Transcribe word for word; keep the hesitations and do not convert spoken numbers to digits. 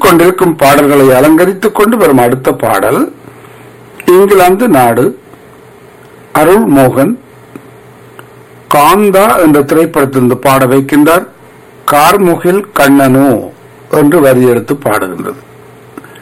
ஒலித்துக் கொண்டிருக்கும் பாடல்களை அலங்கரித்துக் கொண்டு வரும் அடுத்த பாடல் இங்கிலாந்து நாடு அருள் மோகன் காந்தா என்ற திரைப்படத்திலிருந்து பாட வைக்கின்றார். கார்முகில் கண்ணனோ என்று வரி எடுத்து பாடுகின்றது.